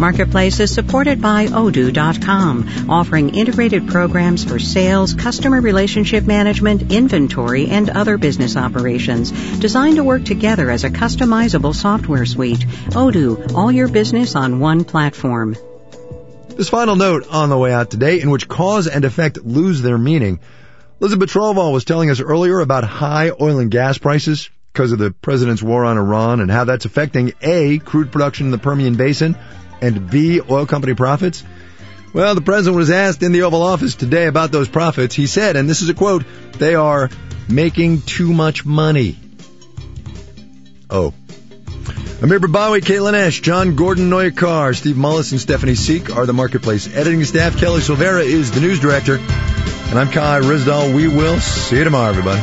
Marketplace is supported by Odoo.com, offering integrated programs for sales, customer relationship management, inventory, and other business operations, designed to work together as a customizable software suite. Odoo, all your business on one platform. This final note on the way out today, in which cause and effect lose their meaning. Elizabeth Troval was telling us earlier about high oil and gas prices because of the president's war on Iran and how that's affecting A, crude production in the Permian Basin, and B, oil company profits. Well, the president was asked in the Oval Office today about those profits. He said, and this is a quote, "They are making too much money." Oh. Amir Babawi, Caitlin Esch, John Gordon, Noya Carr, Steve Mullis, and Stephanie Seek are the Marketplace editing staff. Kelly Silvera is the news director. And I'm Kai Rizdal. We will see you tomorrow, everybody.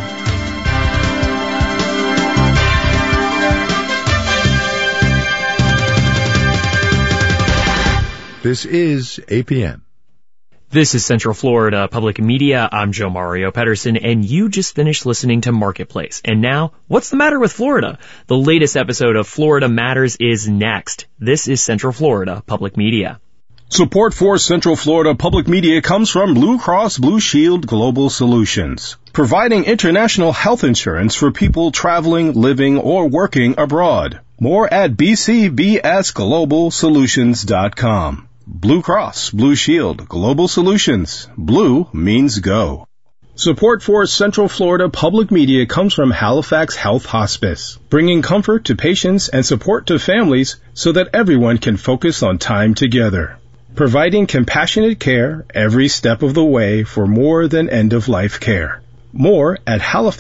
This is APM. This is Central Florida Public Media. I'm Joe Mario Pedersen, and you just finished listening to Marketplace. And now, what's the matter with Florida? The latest episode of Florida Matters is next. This is Central Florida Public Media. Support for Central Florida Public Media comes from Blue Cross Blue Shield Global Solutions, providing international health insurance for people traveling, living, or working abroad. More at bcbsglobalsolutions.com. Blue Cross Blue Shield Global Solutions. Blue means go. Support for Central Florida Public Media comes from Halifax Health Hospice, bringing comfort to patients and support to families so that everyone can focus on time together. Providing compassionate care every step of the way for more than end-of-life care. More at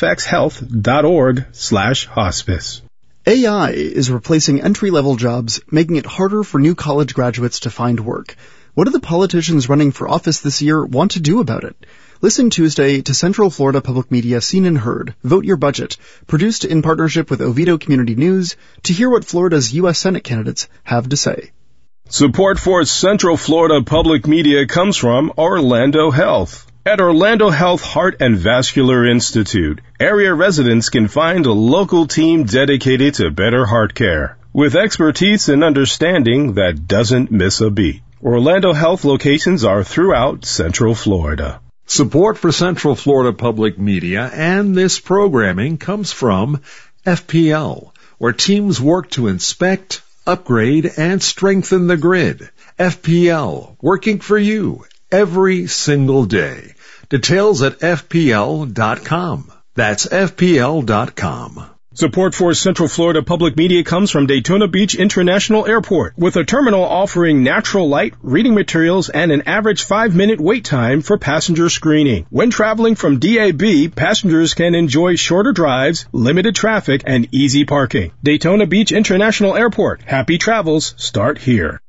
halifaxhealth.org/hospice. AI is replacing entry-level jobs, making it harder for new college graduates to find work. What do the politicians running for office this year want to do about it? Listen Tuesday to Central Florida Public Media Seen and Heard, Vote Your Budget, produced in partnership with Oviedo Community News, to hear what Florida's U.S. Senate candidates have to say. Support for Central Florida Public Media comes from Orlando Health. At Orlando Health Heart and Vascular Institute, area residents can find a local team dedicated to better heart care, with expertise and understanding that doesn't miss a beat. Orlando Health locations are throughout Central Florida. Support for Central Florida Public Media and this programming comes from FPL, where teams work to inspect, upgrade, and strengthen the grid. FPL, working for you every single day. Details at FPL.com. That's FPL.com. Support for Central Florida Public Media comes from Daytona Beach International Airport, with a terminal offering natural light, reading materials, and an average 5-minute wait time for passenger screening. When traveling from DAB, passengers can enjoy shorter drives, limited traffic, and easy parking. Daytona Beach International Airport. Happy travels start here.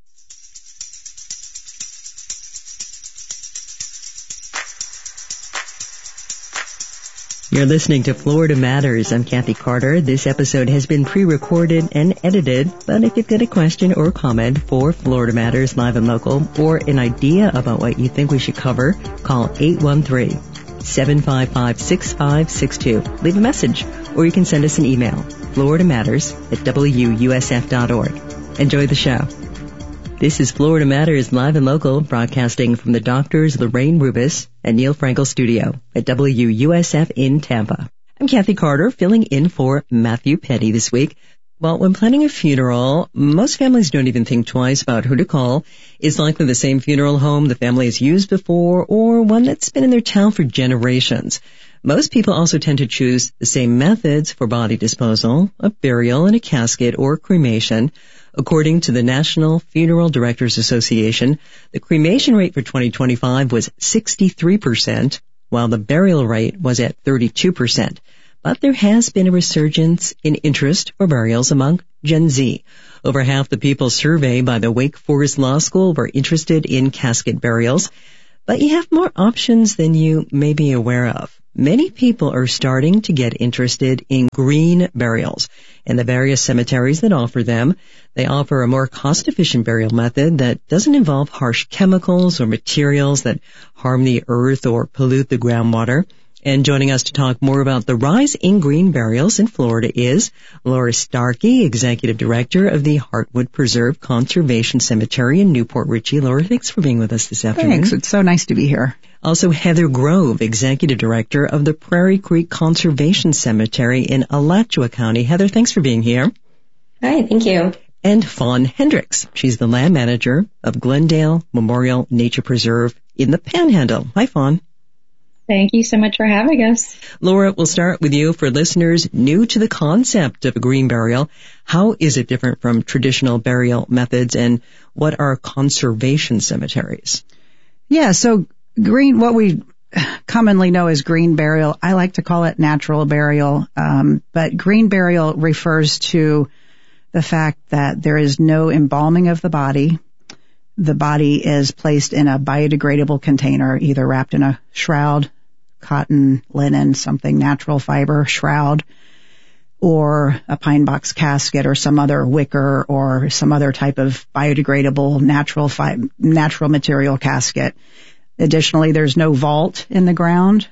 You're listening to Florida Matters. I'm Kathy Carter. This episode has been pre-recorded and edited, but if you've got a question or comment for Florida Matters Live and Local, or an idea about what you think we should cover, call 813-755-6562. Leave a message, or you can send us an email, floridamatters@wusf.org. Enjoy the show. This is Florida Matters Live and Local, broadcasting from the doctors Lorraine Rubis and Neil Frankel studio at WUSF in Tampa. I'm Kathy Carter, filling in for Matthew Petty this week. Well, when planning a funeral, most families don't even think twice about who to call. It's likely the same funeral home the family has used before, or one that's been in their town for generations. Most people also tend to choose the same methods for body disposal, a burial in a casket, or cremation. According to the National Funeral Directors Association, the cremation rate for 2025 was 63%, while the burial rate was at 32%. But there has been a resurgence in interest for burials among Gen Z. Over half the people surveyed by the Wake Forest Law School were interested in casket burials. But you have more options than you may be aware of. Many people are starting to get interested in green burials and the various cemeteries that offer them. They offer a more cost-efficient burial method that doesn't involve harsh chemicals or materials that harm the earth or pollute the groundwater. And joining us to talk more about the rise in green burials in Florida is Laura Starkey, Executive Director of the Heartwood Preserve Conservation Cemetery in Newport Richey. Laura, thanks for being with us this afternoon. Thanks. It's so nice to be here. Also, Heather Grove, Executive Director of the Prairie Creek Conservation Cemetery in Alachua County. Heather, thanks for being here. Hi, thank you. And Fawn Hendricks. She's the land manager of Glendale Memorial Nature Preserve in the Panhandle. Hi, Fawn. Thank you so much for having us. Laura, we'll start with you. For listeners new to the concept of a green burial, how is it different from traditional burial methods, and what are conservation cemeteries? Yeah, so green, what we commonly know as green burial, I like to call it natural burial, but green burial refers to the fact that there is no embalming of the body. The body is placed in a biodegradable container, either wrapped in a shroud, cotton, linen, something natural fiber shroud, or a pine box casket or some other wicker or some other type of biodegradable natural material casket. Additionally, there's no vault in the ground,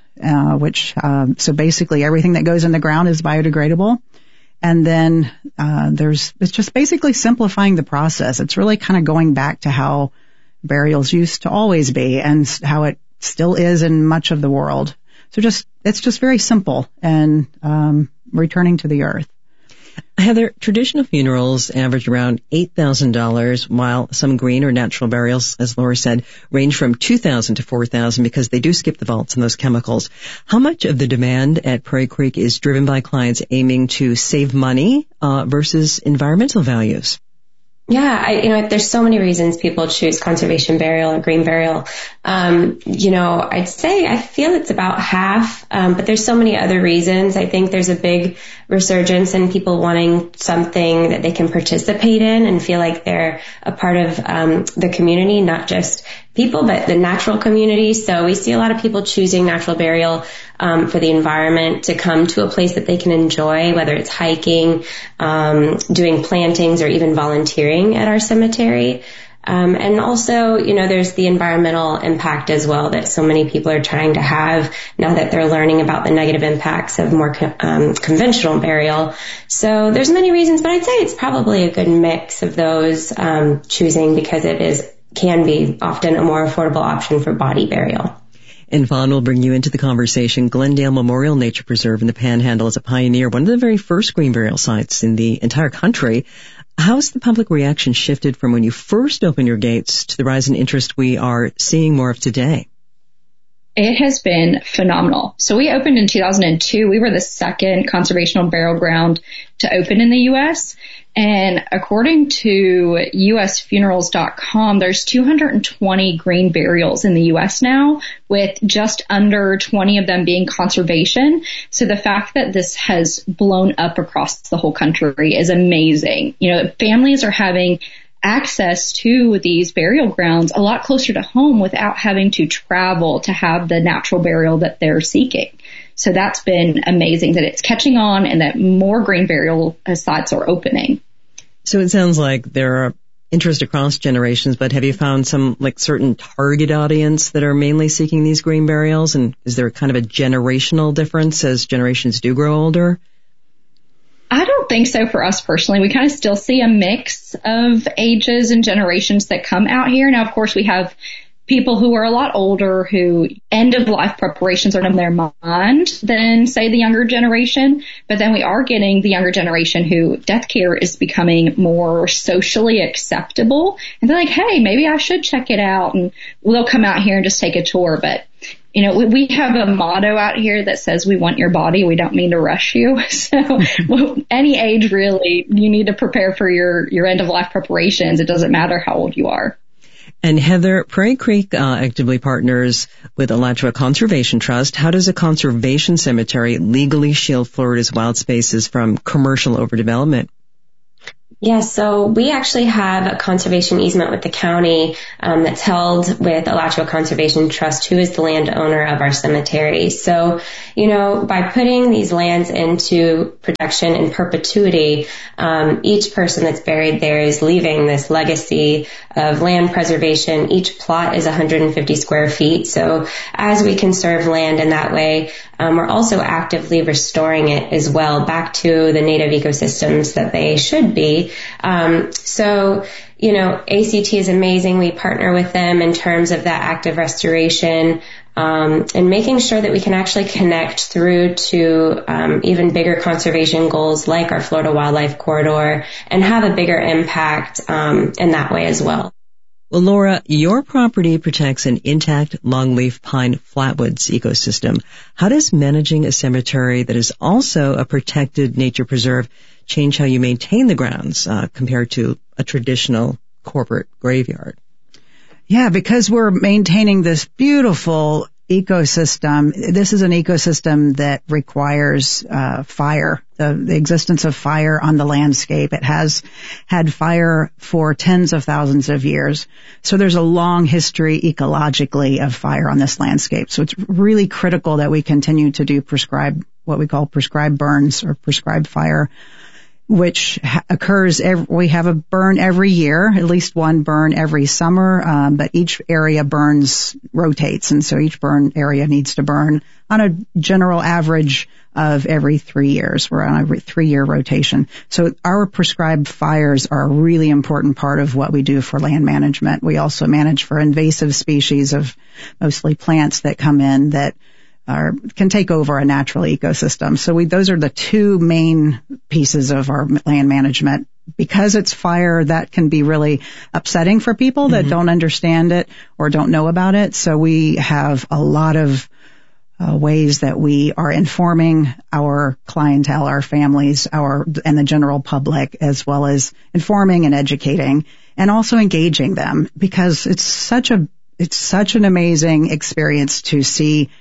so basically everything that goes in the ground is biodegradable. And then it's just basically simplifying the process. It's really kind of going back to how burials used to always be and how it still is in much of the world. So it's just very simple and returning to the earth. Heather, traditional funerals average around $8,000, while some green or natural burials, as Laura said, range from $2,000 to $4,000 because they do skip the vaults and those chemicals. How much of the demand at Prairie Creek is driven by clients aiming to save money versus environmental values? Yeah, there's so many reasons people choose conservation burial or green burial. I'd say I feel it's about half, but there's so many other reasons. I think there's a big resurgence in people wanting something that they can participate in and feel like they're a part of the community, not just people, but the natural community. So we see a lot of people choosing natural burial for the environment, to come to a place that they can enjoy, whether it's hiking, doing plantings, or even volunteering at our cemetery. And also, there's the environmental impact as well that so many people are trying to have now that they're learning about the negative impacts of more conventional burial. So there's many reasons, but I'd say it's probably a good mix of those choosing, because it can be often a more affordable option for body burial. And Vaughn will bring you into the conversation. Glendale Memorial Nature Preserve in the Panhandle is a pioneer, one of the very first green burial sites in the entire country. How's the public reaction shifted from when you first opened your gates to the rise in interest we are seeing more of today? It has been phenomenal. So we opened in 2002. We were the second conservational burial ground to open in the U.S. And according to usfunerals.com, there's 220 green burials in the U.S. now, with just under 20 of them being conservation. So the fact that this has blown up across the whole country is amazing. Families are having access to these burial grounds a lot closer to home without having to travel to have the natural burial that they're seeking. So that's been amazing that it's catching on and that more green burial sites are opening. So it sounds like there are interest across generations, but have you found some certain target audience that are mainly seeking these green burials? And is there kind of a generational difference as generations do grow older? I don't think so for us personally. We kind of still see a mix of ages and generations that come out here. Now, of course, we have people who are a lot older who end-of-life preparations are in their mind than, say, the younger generation. But then we are getting the younger generation who death care is becoming more socially acceptable. And they're like, hey, maybe I should check it out. And they'll come out here and just take a tour. But we have a motto out here that says we want your body. We don't mean to rush you. So any age, really, you need to prepare for your end-of-life preparations. It doesn't matter how old you are. And Heather, Prairie Creek actively partners with Alachua Conservation Trust. How does a conservation cemetery legally shield Florida's wild spaces from commercial overdevelopment? Yeah, so we actually have a conservation easement with the county that's held with Alachua Conservation Trust, who is the landowner of our cemetery. So, by putting these lands into protection in perpetuity, each person that's buried there is leaving this legacy of land preservation. Each plot is 150 square feet. So as we conserve land in that way, we're also actively restoring it as well back to the native ecosystems that they should be. ACT is amazing. We partner with them in terms of that active restoration, and making sure that we can actually connect through to even bigger conservation goals like our Florida Wildlife Corridor and have a bigger impact in that way as well. Well, Laura, your property protects an intact longleaf pine flatwoods ecosystem. How does managing a cemetery that is also a protected nature preserve change how you maintain the grounds compared to a traditional corporate graveyard? Yeah, because we're maintaining this beautiful ecosystem. This is an ecosystem that requires fire, the existence of fire on the landscape. It has had fire for tens of thousands of years. So there's a long history ecologically of fire on this landscape. So it's really critical that we continue to do what we call prescribed burns or prescribed fire, which occurs we have a burn every year, at least one burn every summer, but each area rotates, and so each burn area needs to burn on a general average of every 3 years. We're on a 3-year rotation. So our prescribed fires are a really important part of what we do for land management. We also manage for invasive species of mostly plants that come in that can take over a natural ecosystem. So those are the two main pieces of our land management. Because it's fire, that can be really upsetting for people that don't understand it or don't know about it. So we have a lot of ways that we are informing our clientele, our families, and the general public, as well as informing and educating and also engaging them, because it's such an amazing experience to see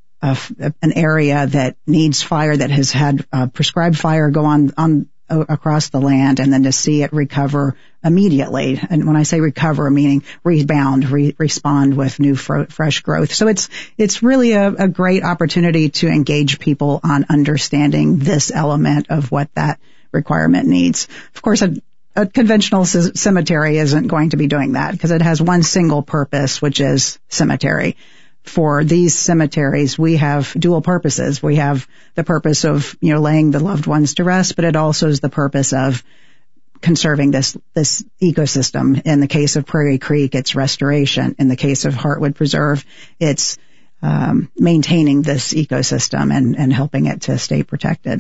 an area that needs fire, that has had prescribed fire go on across the land, and then to see it recover immediately. And when I say recover, meaning rebound, respond with new fresh growth. So it's really a great opportunity to engage people on understanding this element of what that requirement needs. Of course, a conventional cemetery isn't going to be doing that because it has one single purpose, which is cemetery. For these cemeteries, we have dual purposes. We have the purpose of, laying the loved ones to rest, but it also is the purpose of conserving this ecosystem. In the case of Prairie Creek, it's restoration. In the case of Heartwood Preserve, it's maintaining this ecosystem and helping it to stay protected.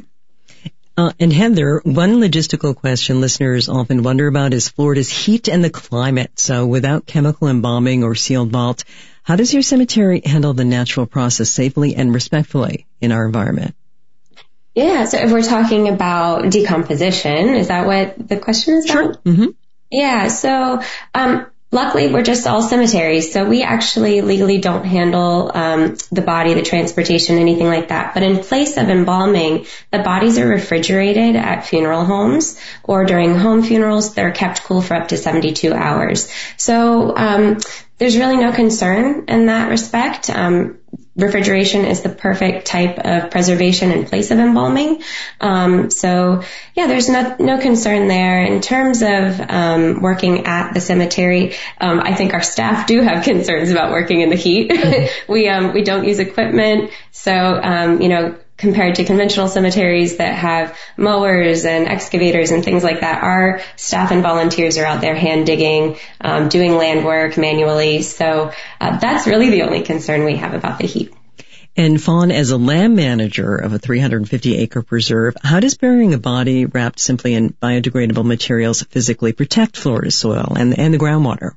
And Heather, one logistical question listeners often wonder about is Florida's heat and the climate. So without chemical embalming or sealed vault, how does your cemetery handle the natural process safely and respectfully in our environment? Yeah, so if we're talking about decomposition, is that what the question is about? Sure. Mm-hmm. Yeah, so luckily we're just all cemeteries, so we actually legally don't handle the body, the transportation, anything like that. But in place of embalming, the bodies are refrigerated at funeral homes, or during home funerals, they're kept cool for up to 72 hours. So there's really no concern in that respect. Refrigeration is the perfect type of preservation in place of embalming. So yeah, there's no concern there. In terms of working at the cemetery, I think our staff do have concerns about working in the heat. We don't use equipment, so compared to conventional cemeteries that have mowers and excavators and things like that, our staff and volunteers are out there hand digging, doing land work manually. So that's really the only concern we have about the heat. And Fawn, as a land manager of a 350-acre preserve, how does burying a body wrapped simply in biodegradable materials physically protect Florida's soil and the groundwater?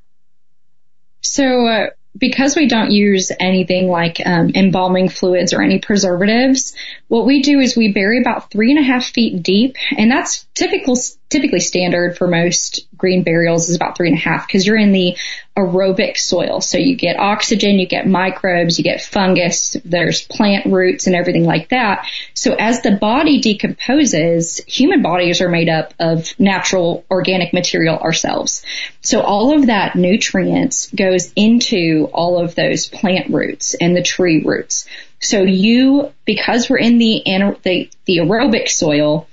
So because we don't use anything like embalming fluids or any preservatives, what we do is we bury about 3.5 feet deep, and that's typically standard for most green burials is about 3.5 because you're in the aerobic soil. So you get oxygen, you get microbes, you get fungus, there's plant roots and everything like that. So as the body decomposes, human bodies are made up of natural organic material ourselves. So all of that nutrients goes into all of those plant roots and the tree roots. So because we're in the aerobic soil,